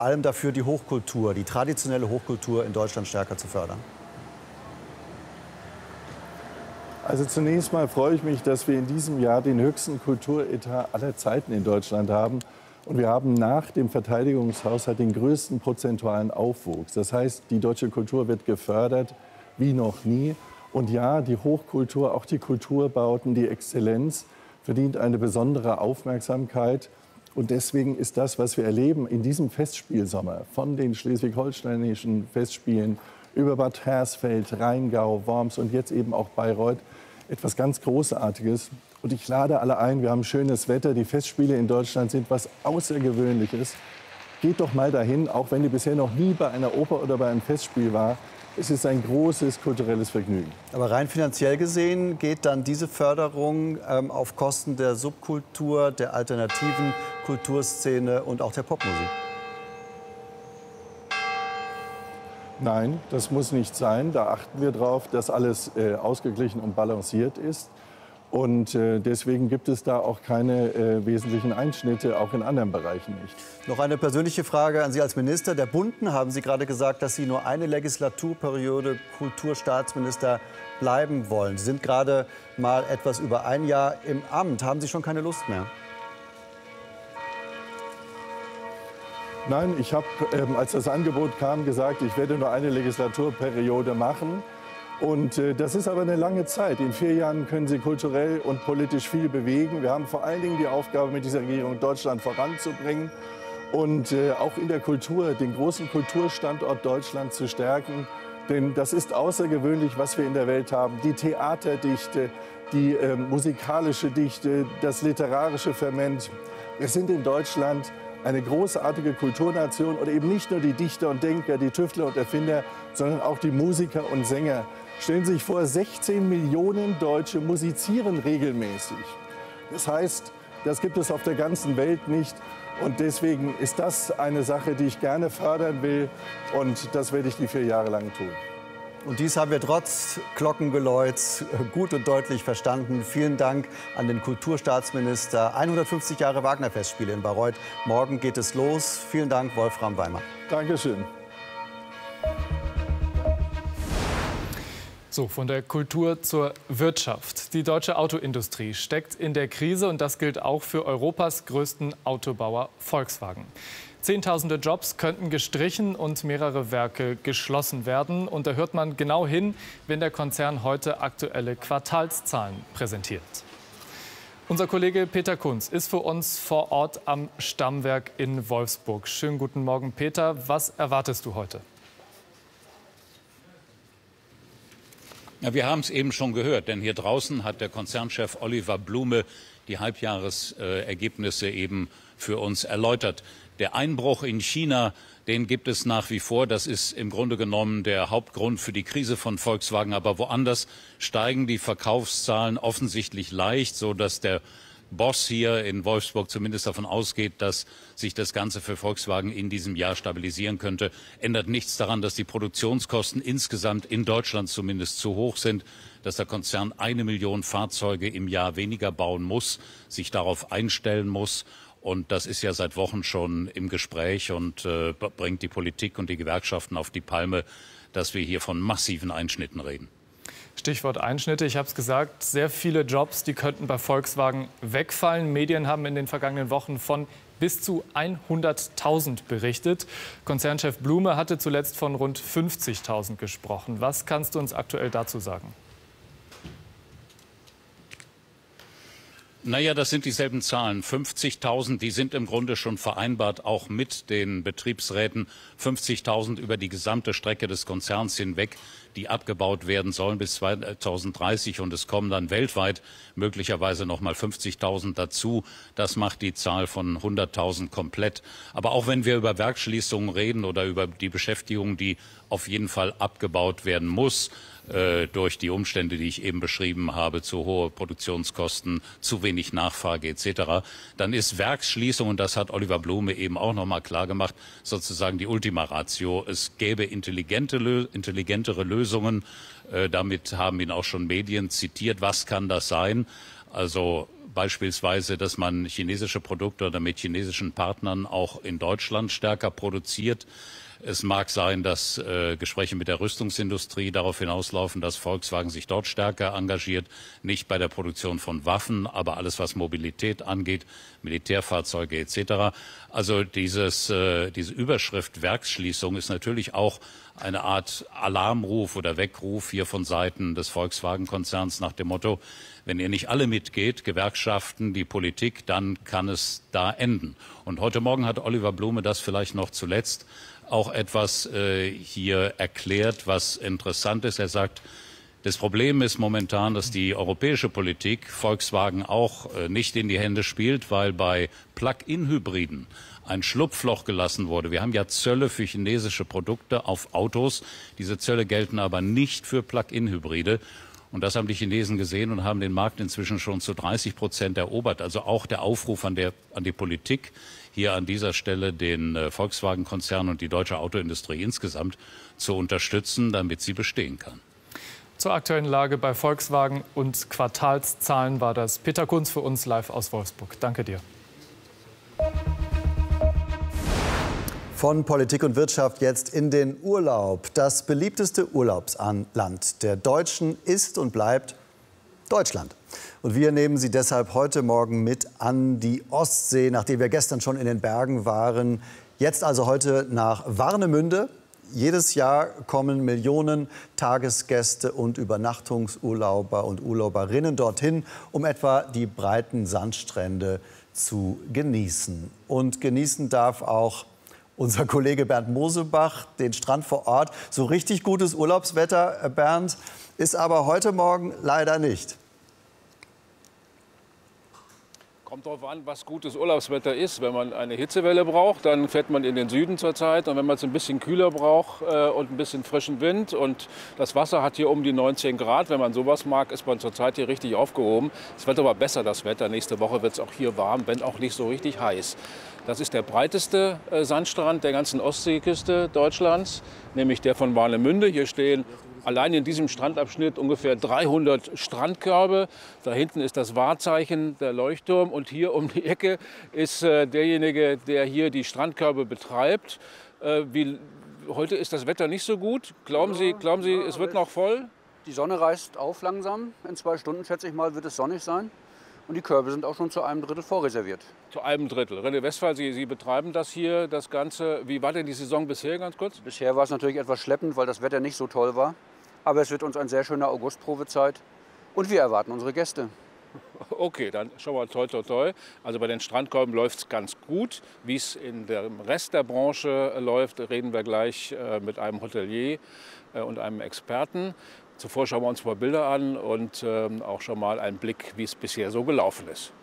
allem dafür, die Hochkultur, die traditionelle Hochkultur in Deutschland stärker zu fördern? Also zunächst mal freue ich mich, dass wir in diesem Jahr den höchsten Kulturetat aller Zeiten in Deutschland haben. Und wir haben nach dem Verteidigungshaushalt den größten prozentualen Aufwuchs. Das heißt, die deutsche Kultur wird gefördert wie noch nie. Und ja, die Hochkultur, auch die Kulturbauten, die Exzellenz verdient eine besondere Aufmerksamkeit. Und deswegen ist das, was wir erleben in diesem Festspielsommer, von den schleswig-holsteinischen Festspielen über Bad Hersfeld, Rheingau, Worms und jetzt eben auch Bayreuth, etwas ganz Großartiges. Und ich lade alle ein, wir haben schönes Wetter, die Festspiele in Deutschland sind was Außergewöhnliches. Geht doch mal dahin, auch wenn ihr bisher noch nie bei einer Oper oder bei einem Festspiel war. Es ist ein großes kulturelles Vergnügen. Aber rein finanziell gesehen geht dann diese Förderung auf Kosten der Subkultur, der alternativen Kulturszene und auch der Popmusik? Nein, das muss nicht sein. Da achten wir darauf, dass alles ausgeglichen und balanciert ist. Und deswegen gibt es da auch keine wesentlichen Einschnitte, auch in anderen Bereichen nicht. Noch eine persönliche Frage an Sie als Minister. Der Bunden haben Sie gerade gesagt, dass Sie nur eine Legislaturperiode Kulturstaatsminister bleiben wollen. Sie sind gerade mal etwas über ein Jahr im Amt. Haben Sie schon keine Lust mehr? Nein, ich habe, als das Angebot kam, gesagt, ich werde nur eine Legislaturperiode machen. Und das ist aber eine lange Zeit. In 4 Jahren können Sie kulturell und politisch viel bewegen. Wir haben vor allen Dingen die Aufgabe, mit dieser Regierung Deutschland voranzubringen und auch in der Kultur, den großen Kulturstandort Deutschland zu stärken. Denn das ist außergewöhnlich, was wir in der Welt haben. Die Theaterdichte, die musikalische Dichte, das literarische Ferment. Wir sind in Deutschland eine großartige Kulturnation und eben nicht nur die Dichter und Denker, die Tüftler und Erfinder, sondern auch die Musiker und Sänger. Stellen Sie sich vor, 16 Millionen Deutsche musizieren regelmäßig. Das heißt, das gibt es auf der ganzen Welt nicht. Und deswegen ist das eine Sache, die ich gerne fördern will. Und das werde ich die 4 Jahre lang tun. Und dies haben wir trotz Glockengeläuts gut und deutlich verstanden. Vielen Dank an den Kulturstaatsminister. 150 Jahre Wagner-Festspiele in Bayreuth. Morgen geht es los. Vielen Dank, Wolfram Weimer. Dankeschön. So, von der Kultur zur Wirtschaft. Die deutsche Autoindustrie steckt in der Krise und das gilt auch für Europas größten Autobauer Volkswagen. Zehntausende Jobs könnten gestrichen und mehrere Werke geschlossen werden. Und da hört man genau hin, wenn der Konzern heute aktuelle Quartalszahlen präsentiert. Unser Kollege Peter Kunz ist für uns vor Ort am Stammwerk in Wolfsburg. Schönen guten Morgen, Peter. Was erwartest du heute? Ja, wir haben es eben schon gehört, denn hier draußen hat der Konzernchef Oliver Blume die Halbjahresergebnisse eben für uns erläutert. Der Einbruch in China, den gibt es nach wie vor. Das ist im Grunde genommen der Hauptgrund für die Krise von Volkswagen. Aber woanders steigen die Verkaufszahlen offensichtlich leicht, sodass der Boss hier in Wolfsburg zumindest davon ausgeht, dass sich das Ganze für Volkswagen in diesem Jahr stabilisieren könnte. Ändert nichts daran, dass die Produktionskosten insgesamt in Deutschland zumindest zu hoch sind, dass der Konzern 1 Million Fahrzeuge im Jahr weniger bauen muss, sich darauf einstellen muss. Und das ist ja seit Wochen schon im Gespräch und bringt die Politik und die Gewerkschaften auf die Palme, dass wir hier von massiven Einschnitten reden. Stichwort Einschnitte. Ich habe es gesagt, sehr viele Jobs, die könnten bei Volkswagen wegfallen. Medien haben in den vergangenen Wochen von bis zu 100.000 berichtet. Konzernchef Blume hatte zuletzt von rund 50.000 gesprochen. Was kannst du uns aktuell dazu sagen? Naja, das sind dieselben Zahlen. 50.000, die sind im Grunde schon vereinbart, auch mit den Betriebsräten. 50.000 über die gesamte Strecke des Konzerns hinweg, die abgebaut werden sollen bis 2030. Und es kommen dann weltweit möglicherweise noch mal 50.000 dazu. Das macht die Zahl von 100.000 komplett. Aber auch wenn wir über Werksschließungen reden oder über die Beschäftigung, die auf jeden Fall abgebaut werden muss, durch die Umstände, die ich eben beschrieben habe, zu hohe Produktionskosten, zu wenig Nachfrage etc., dann ist Werksschließung, und das hat Oliver Blume eben auch noch mal klar gemacht, sozusagen die Ultima Ratio. Es gäbe intelligentere Lösungen. Damit haben ihn auch schon Medien zitiert. Was kann das sein? Also beispielsweise, dass man chinesische Produkte oder mit chinesischen Partnern auch in Deutschland stärker produziert. Es mag sein, dass Gespräche mit der Rüstungsindustrie darauf hinauslaufen, dass Volkswagen sich dort stärker engagiert, nicht bei der Produktion von Waffen, aber alles, was Mobilität angeht, Militärfahrzeuge etc. Also diese Überschrift Werksschließung ist natürlich auch eine Art Alarmruf oder Weckruf hier von Seiten des Volkswagen-Konzerns nach dem Motto, wenn ihr nicht alle mitgeht, Gewerkschaften, die Politik, dann kann es da enden. Und heute Morgen hat Oliver Blume das vielleicht noch zuletzt auch etwas hier erklärt, was interessant ist. Er sagt, das Problem ist momentan, dass die europäische Politik Volkswagen auch nicht in die Hände spielt, weil bei Plug-in-Hybriden ein Schlupfloch gelassen wurde. Wir haben ja Zölle für chinesische Produkte auf Autos. Diese Zölle gelten aber nicht für Plug-in-Hybride. Und das haben die Chinesen gesehen und haben den Markt inzwischen schon zu 30% erobert. Also auch der Aufruf an die Politik, hier an dieser Stelle den Volkswagen-Konzern und die deutsche Autoindustrie insgesamt zu unterstützen, damit sie bestehen kann. Zur aktuellen Lage bei Volkswagen und Quartalszahlen war das Peter Kunz für uns live aus Wolfsburg. Danke dir. Von Politik und Wirtschaft jetzt in den Urlaub. Das beliebteste Urlaubsland der Deutschen ist und bleibt Deutschland. Und wir nehmen Sie deshalb heute Morgen mit an die Ostsee, nachdem wir gestern schon in den Bergen waren. Jetzt also heute nach Warnemünde. Jedes Jahr kommen Millionen Tagesgäste und Übernachtungsurlauber und Urlauberinnen dorthin, um etwa die breiten Sandstrände zu genießen. Und genießen darf auch unser Kollege Bernd Mosebach den Strand vor Ort. So richtig gutes Urlaubswetter, Bernd, ist aber heute Morgen leider nicht. Kommt darauf an, was gutes Urlaubswetter ist. Wenn man eine Hitzewelle braucht, dann fährt man in den Süden zurzeit. Und wenn man es ein bisschen kühler braucht und ein bisschen frischen Wind und das Wasser hat hier um die 19 Grad, wenn man sowas mag, ist man zurzeit hier richtig aufgehoben. Es wird aber besser, das Wetter. Nächste Woche wird es auch hier warm, wenn auch nicht so richtig heiß. Das ist der breiteste Sandstrand der ganzen Ostseeküste Deutschlands, nämlich der von Warnemünde. Hier stehen allein in diesem Strandabschnitt ungefähr 300 Strandkörbe. Da hinten ist das Wahrzeichen, der Leuchtturm. Und hier um die Ecke ist derjenige, der hier die Strandkörbe betreibt. Heute ist das Wetter nicht so gut. Glauben Sie, es wird noch voll? Die Sonne reißt auf langsam. In 2 Stunden, schätze ich mal, wird es sonnig sein. Und die Körbe sind auch schon zu 1/3 vorreserviert. Zu 1/3. René Westphal, Sie betreiben das hier, das Ganze. Wie war denn die Saison bisher, ganz kurz? Bisher war es natürlich etwas schleppend, weil das Wetter nicht so toll war. Aber es wird uns ein sehr schöner Augustprobezeit. Und wir erwarten unsere Gäste. Okay, dann schon mal toi, toi, toi. Also bei den Strandkörben läuft es ganz gut. Wie es in dem Rest der Branche läuft, reden wir gleich mit einem Hotelier und einem Experten. Zuvor schauen wir uns mal Bilder an und auch schon mal einen Blick, wie es bisher so gelaufen ist.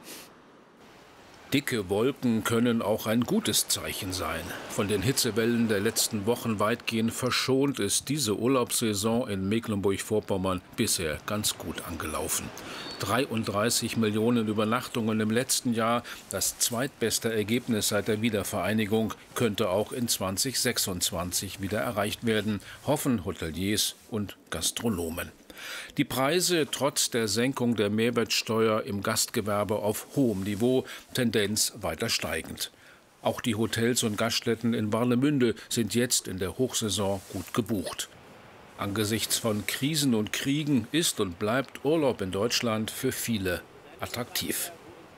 Dicke Wolken können auch ein gutes Zeichen sein. Von den Hitzewellen der letzten Wochen weitgehend verschont ist diese Urlaubssaison in Mecklenburg-Vorpommern bisher ganz gut angelaufen. 33 Millionen Übernachtungen im letzten Jahr, das zweitbeste Ergebnis seit der Wiedervereinigung, könnte auch in 2026 wieder erreicht werden, hoffen Hoteliers und Gastronomen. Die Preise trotz der Senkung der Mehrwertsteuer im Gastgewerbe auf hohem Niveau, Tendenz weiter steigend. Auch die Hotels und Gaststätten in Warnemünde sind jetzt in der Hochsaison gut gebucht. Angesichts von Krisen und Kriegen ist und bleibt Urlaub in Deutschland für viele attraktiv.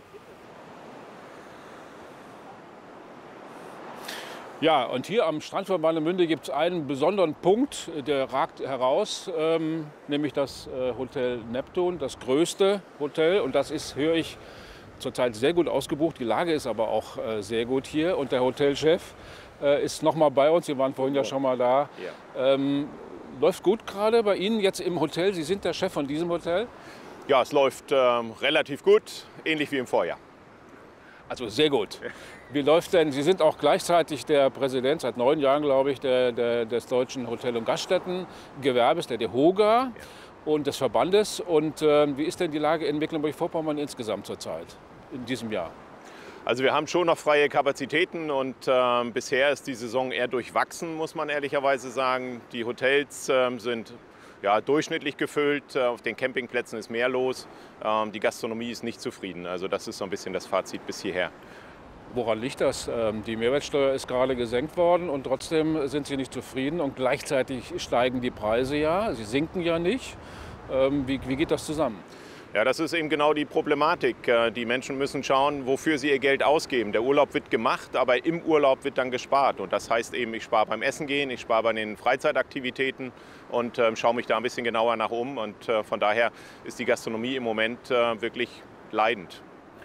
Ja, und hier am Strand von Warnemünde gibt es einen besonderen Punkt, der ragt heraus, nämlich das Hotel Neptun, das größte Hotel. Und das ist, höre ich, zurzeit sehr gut ausgebucht. Die Lage ist aber auch sehr gut hier. Und der Hotelchef ist noch mal bei uns. Sie waren vorhin ja schon mal da. Ja. Läuft gut gerade bei Ihnen jetzt im Hotel? Sie sind der Chef von diesem Hotel? Ja, es läuft relativ gut, ähnlich wie im Vorjahr. Also sehr gut. Wie läuft denn, Sie sind auch gleichzeitig der Präsident, seit 9 Jahren, glaube ich, des Deutschen Hotel- und Gaststättengewerbes, der DEHOGA und des Verbandes. Und wie ist denn die Lage in Mecklenburg-Vorpommern insgesamt zurzeit, in diesem Jahr? Also wir haben schon noch freie Kapazitäten und bisher ist die Saison eher durchwachsen, muss man ehrlicherweise sagen. Die Hotels sind ja, durchschnittlich gefüllt. Auf den Campingplätzen ist mehr los. Die Gastronomie ist nicht zufrieden. Also das ist so ein bisschen das Fazit bis hierher. Woran liegt das? Die Mehrwertsteuer ist gerade gesenkt worden und trotzdem sind Sie nicht zufrieden und gleichzeitig steigen die Preise ja, sie sinken ja nicht. Wie geht das zusammen? Ja, das ist eben genau die Problematik. Die Menschen müssen schauen, wofür sie ihr Geld ausgeben. Der Urlaub wird gemacht, aber im Urlaub wird dann gespart. Und das heißt eben, ich spare beim Essen gehen, ich spare bei den Freizeitaktivitäten und schaue mich da ein bisschen genauer nach um. Und von daher ist die Gastronomie im Moment wirklich leidend.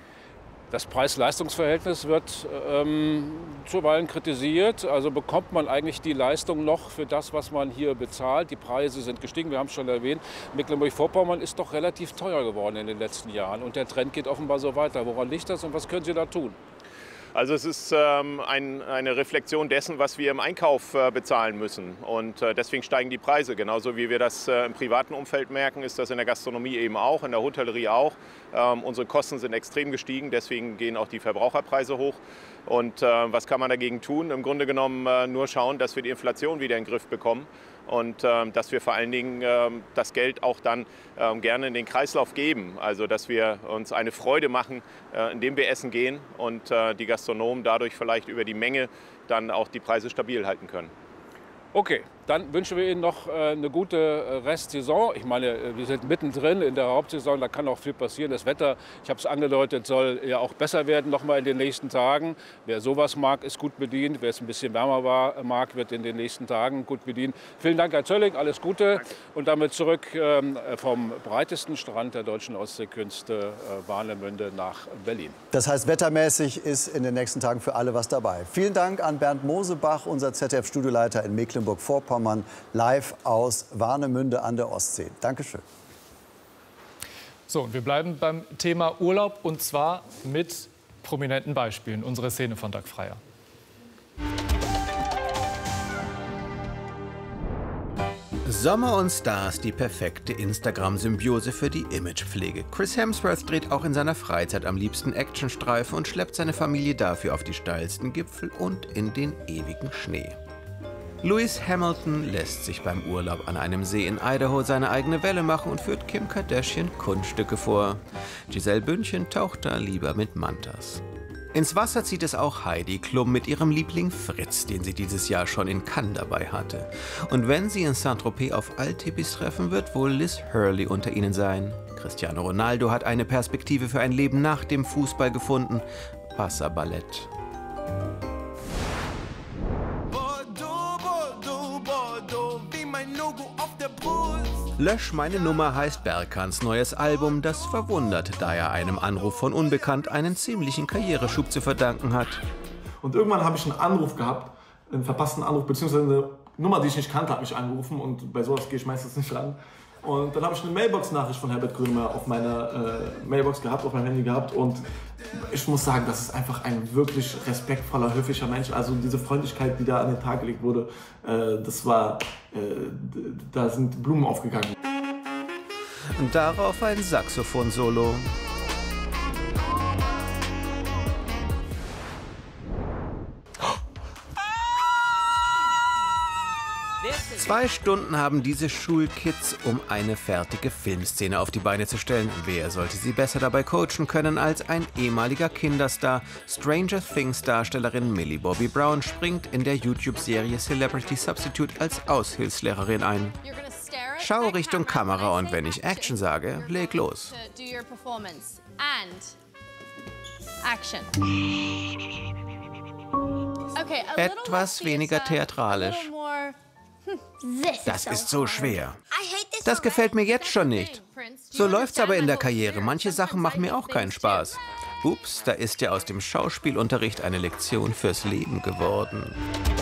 Das Preis-Leistungs-Verhältnis wird zuweilen kritisiert. Also bekommt man eigentlich die Leistung noch für das, was man hier bezahlt? Die Preise sind gestiegen, wir haben es schon erwähnt. Mecklenburg-Vorpommern ist doch relativ teuer geworden in den letzten Jahren. Und der Trend geht offenbar so weiter. Woran liegt das und was können Sie da tun? Also es ist eine Reflexion dessen, was wir im Einkauf bezahlen müssen. Und deswegen steigen die Preise. Genauso wie wir das im privaten Umfeld merken, ist das in der Gastronomie eben auch, in der Hotellerie auch. Unsere Kosten sind extrem gestiegen, deswegen gehen auch die Verbraucherpreise hoch. Und was kann man dagegen tun? Im Grunde genommen nur schauen, dass wir die Inflation wieder in den Griff bekommen. Und dass wir vor allen Dingen das Geld auch dann gerne in den Kreislauf geben. Also dass wir uns eine Freude machen, indem wir essen gehen und die Gastronomen dadurch vielleicht über die Menge dann auch die Preise stabil halten können. Okay, dann wünschen wir Ihnen noch eine gute Restsaison. Ich meine, wir sind mittendrin in der Hauptsaison, da kann auch viel passieren. Das Wetter, ich habe es angedeutet, soll ja auch besser werden noch mal in den nächsten Tagen. Wer sowas mag, ist gut bedient. Wer es ein bisschen wärmer mag, wird in den nächsten Tagen gut bedient. Vielen Dank, Herr Zölling, alles Gute. Danke. Und damit zurück vom breitesten Strand der deutschen Ostseeküste, Warnemünde, nach Berlin. Das heißt, wettermäßig ist in den nächsten Tagen für alle was dabei. Vielen Dank an Bernd Mosebach, unser ZDF-Studioleiter in Mecklenburg-Vorpommern, live aus Warnemünde an der Ostsee. Dankeschön. So, und wir bleiben beim Thema Urlaub und zwar mit prominenten Beispielen. Unsere Szene von Dag Freier. Sommer und Stars, die perfekte Instagram-Symbiose für die Imagepflege. Chris Hemsworth dreht auch in seiner Freizeit am liebsten Actionstreifen und schleppt seine Familie dafür auf die steilsten Gipfel und in den ewigen Schnee. Lewis Hamilton lässt sich beim Urlaub an einem See in Idaho seine eigene Welle machen und führt Kim Kardashian Kunststücke vor. Giselle Bündchen taucht da lieber mit Mantas. Ins Wasser zieht es auch Heidi Klum mit ihrem Liebling Fritz, den sie dieses Jahr schon in Cannes dabei hatte. Und wenn sie in Saint-Tropez auf Altipis treffen, wird wohl Liz Hurley unter ihnen sein. Cristiano Ronaldo hat eine Perspektive für ein Leben nach dem Fußball gefunden. Wasserballett. Lösch meine Nummer heißt Berkans neues Album, das verwundert, da er einem Anruf von Unbekannt einen ziemlichen Karriereschub zu verdanken hat. Und irgendwann habe ich einen Anruf gehabt, einen verpassten Anruf, beziehungsweise eine Nummer, die ich nicht kannte, hat mich angerufen und bei sowas gehe ich meistens nicht ran. Und dann habe ich eine Mailbox-Nachricht von Herbert Grönemeyer auf meiner Mailbox gehabt, auf meinem Handy gehabt und ich muss sagen, das ist einfach ein wirklich respektvoller, höflicher Mensch. Also diese Freundlichkeit, die da an den Tag gelegt wurde, das war, da sind Blumen aufgegangen. Und darauf ein Saxophon-Solo. Zwei Stunden haben diese Schulkids, um eine fertige Filmszene auf die Beine zu stellen. Wer sollte sie besser dabei coachen können als ein ehemaliger Kinderstar? Stranger Things-Darstellerin Millie Bobby Brown springt in der YouTube-Serie Celebrity Substitute als Aushilfslehrerin ein. Schau Richtung Kamera und wenn ich Action sage, leg los. Etwas weniger theatralisch. Das ist so schwer. Das gefällt mir jetzt schon nicht. So läuft's aber in der Karriere. Manche Sachen machen mir auch keinen Spaß. Ups, da ist ja aus dem Schauspielunterricht eine Lektion fürs Leben geworden.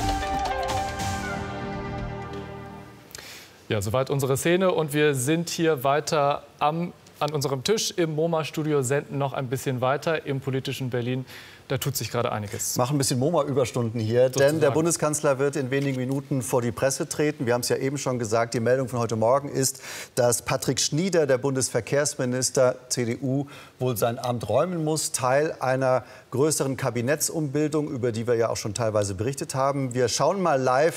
Ja, soweit unsere Szene und wir sind hier weiter an unserem Tisch im MoMA-Studio, senden noch ein bisschen weiter im politischen Berlin. Da tut sich gerade einiges. Machen ein bisschen MoMA-Überstunden hier, denn der Bundeskanzler wird in wenigen Minuten vor die Presse treten. Wir haben es ja eben schon gesagt, die Meldung von heute Morgen ist, dass Patrick Schnieder, der Bundesverkehrsminister CDU, wohl sein Amt räumen muss. Teil einer größeren Kabinettsumbildung, über die wir ja auch schon teilweise berichtet haben. Wir schauen mal live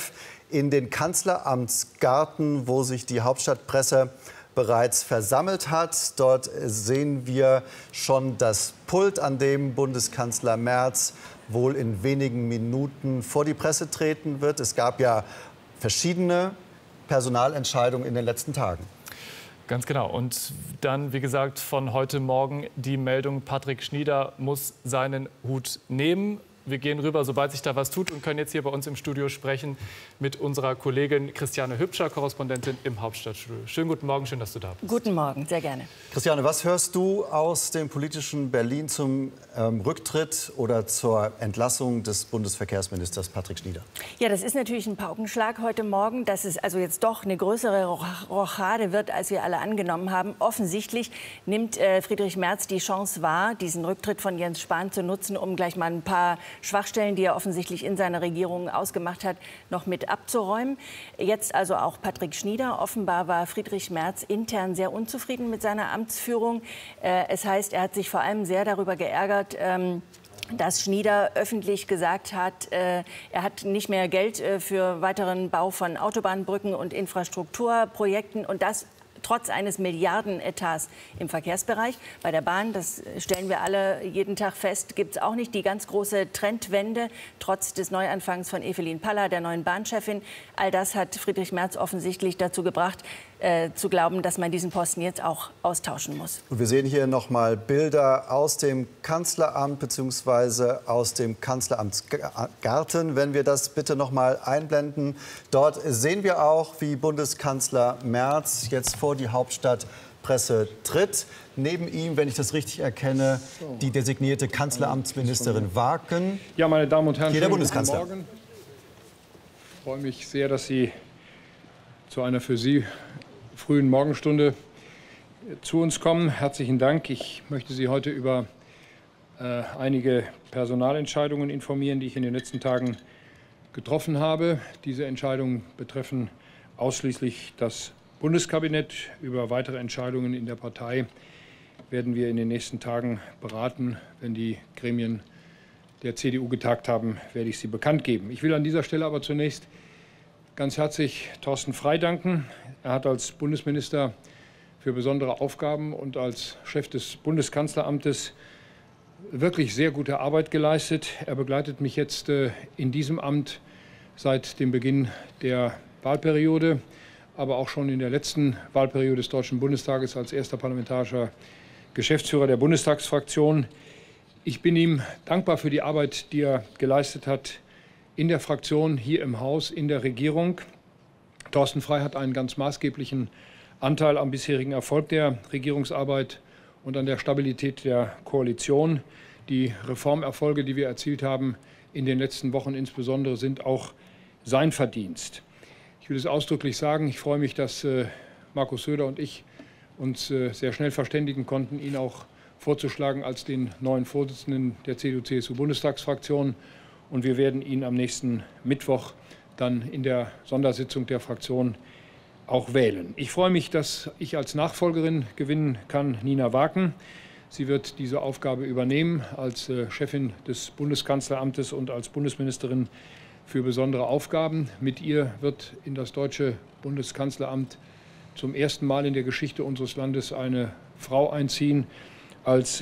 in den Kanzleramtsgarten, wo sich die Hauptstadtpresse bereits versammelt hat. Dort sehen wir schon das Pult, an dem Bundeskanzler Merz wohl in wenigen Minuten vor die Presse treten wird. Es gab ja verschiedene Personalentscheidungen in den letzten Tagen. Ganz genau. Und dann, wie gesagt, von heute Morgen die Meldung, Patrick Schnieder muss seinen Hut nehmen. Wir gehen rüber, sobald sich da was tut, und können jetzt hier bei uns im Studio sprechen mit unserer Kollegin Christiane Hübscher, Korrespondentin im Hauptstadtstudio. Schönen guten Morgen, schön, dass du da bist. Guten Morgen, sehr gerne. Christiane, was hörst du aus dem politischen Berlin zum Rücktritt oder zur Entlassung des Bundesverkehrsministers Patrick Schnieder? Ja, das ist natürlich ein Paukenschlag heute Morgen, dass es also jetzt doch eine größere Rochade wird, als wir alle angenommen haben. Offensichtlich nimmt Friedrich Merz die Chance wahr, diesen Rücktritt von Jens Spahn zu nutzen, um gleich mal ein paar Schwachstellen, die er offensichtlich in seiner Regierung ausgemacht hat, noch mit abzuräumen. Jetzt also auch Patrick Schnieder. Offenbar war Friedrich Merz intern sehr unzufrieden mit seiner Amtsführung. Es heißt, er hat sich vor allem sehr darüber geärgert, dass Schnieder öffentlich gesagt hat, er hat nicht mehr Geld für weiteren Bau von Autobahnbrücken und Infrastrukturprojekten, und das trotz eines Milliardenetats im Verkehrsbereich. Bei der Bahn, das stellen wir alle jeden Tag fest, gibt es auch nicht die ganz große Trendwende, trotz des Neuanfangs von Evelyn Paller, der neuen Bahnchefin. All das hat Friedrich Merz offensichtlich dazu gebracht, zu glauben, dass man diesen Posten jetzt auch austauschen muss. Und wir sehen hier noch mal Bilder aus dem Kanzleramt bzw. aus dem Kanzleramtsgarten. Wenn wir das bitte noch mal einblenden. Dort sehen wir auch, wie Bundeskanzler Merz jetzt vor die Hauptstadtpresse tritt. Neben ihm, wenn ich das richtig erkenne, die designierte Kanzleramtsministerin Wagen. Ja, meine Damen und Herren, hier der Bundeskanzler. Guten Morgen. Ich freue mich sehr, dass Sie zu einer für Sie frühen Morgenstunde zu uns kommen. Herzlichen Dank. Ich möchte Sie heute über einige Personalentscheidungen informieren, die ich in den letzten Tagen getroffen habe. Diese Entscheidungen betreffen ausschließlich das Bundeskabinett. Über weitere Entscheidungen in der Partei werden wir in den nächsten Tagen beraten. Wenn die Gremien der CDU getagt haben, werde ich sie bekannt geben. Ich will an dieser Stelle aber zunächst ganz herzlich Thorsten Frey danken. Er hat als Bundesminister für besondere Aufgaben und als Chef des Bundeskanzleramtes wirklich sehr gute Arbeit geleistet. Er begleitet mich jetzt in diesem Amt seit dem Beginn der Wahlperiode, aber auch schon in der letzten Wahlperiode des Deutschen Bundestages als erster parlamentarischer Geschäftsführer der Bundestagsfraktion. Ich bin ihm dankbar für die Arbeit, die er geleistet hat in der Fraktion, hier im Haus, in der Regierung. Thorsten Frey hat einen ganz maßgeblichen Anteil am bisherigen Erfolg der Regierungsarbeit und an der Stabilität der Koalition. Die Reformerfolge, die wir erzielt haben in den letzten Wochen insbesondere, sind auch sein Verdienst. Ich will es ausdrücklich sagen, ich freue mich, dass Markus Söder und ich uns sehr schnell verständigen konnten, ihn auch vorzuschlagen als den neuen Vorsitzenden der CDU-CSU-Bundestagsfraktion. Und wir werden ihn am nächsten Mittwoch dann in der Sondersitzung der Fraktion auch wählen. Ich freue mich, dass ich als Nachfolgerin gewinnen kann Nina Wagen. Sie wird diese Aufgabe übernehmen als Chefin des Bundeskanzleramtes und als Bundesministerin für besondere Aufgaben. Mit ihr wird in das deutsche Bundeskanzleramt zum ersten Mal in der Geschichte unseres Landes eine Frau einziehen als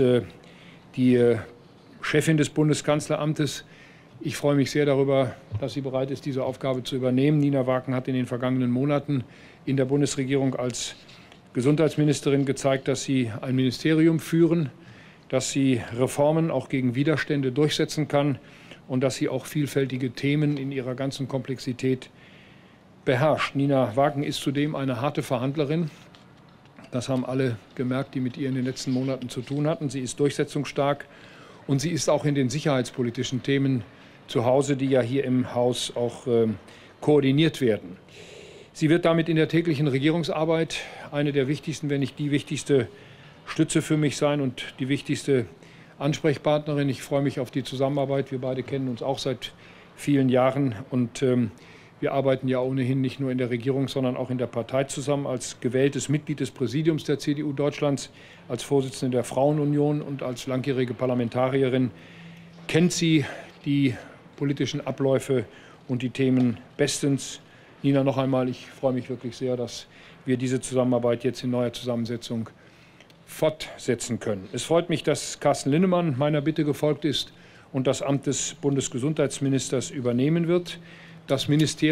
die Chefin des Bundeskanzleramtes. Ich freue mich sehr darüber, dass sie bereit ist, diese Aufgabe zu übernehmen. Nina Wagen hat in den vergangenen Monaten in der Bundesregierung als Gesundheitsministerin gezeigt, dass sie ein Ministerium führen, dass sie Reformen auch gegen Widerstände durchsetzen kann und dass sie auch vielfältige Themen in ihrer ganzen Komplexität beherrscht. Nina Wagen ist zudem eine harte Verhandlerin. Das haben alle gemerkt, die mit ihr in den letzten Monaten zu tun hatten. Sie ist durchsetzungsstark und sie ist auch in den sicherheitspolitischen Themen zu Hause, die ja hier im Haus auch koordiniert werden. Sie wird damit in der täglichen Regierungsarbeit eine der wichtigsten, wenn nicht die wichtigste Stütze für mich sein und die wichtigste Ansprechpartnerin. Ich freue mich auf die Zusammenarbeit. Wir beide kennen uns auch seit vielen Jahren und wir arbeiten ja ohnehin nicht nur in der Regierung, sondern auch in der Partei zusammen. Als gewähltes Mitglied des Präsidiums der CDU Deutschlands, als Vorsitzende der Frauenunion und als langjährige Parlamentarierin kennt sie die politischen Abläufe und die Themen bestens. Nina, noch einmal, ich freue mich wirklich sehr, dass wir diese Zusammenarbeit jetzt in neuer Zusammensetzung fortsetzen können. Es freut mich, dass Carsten Linnemann meiner Bitte gefolgt ist und das Amt des Bundesgesundheitsministers übernehmen wird. Das Ministerium